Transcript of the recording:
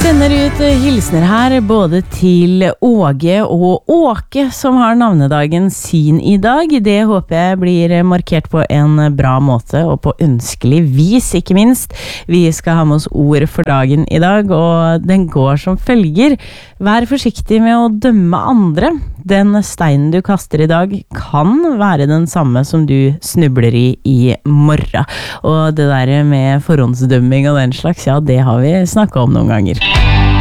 Sender ut hilsner her både til Åge og Åke som har navnedagen sin i dag. Det håper jeg blir markert på en bra måte og på ønskelig vis, ikke minst. Vi skal ha med oss ord for dagen i dag, og den går som følger. Vær forsiktig med å dømme andre. Den steinen du kaster i dag kan være den samme som du snubler i morgen. Og det der med forhåndsdømming og den slags, ja, det har vi snakket om noen ganger.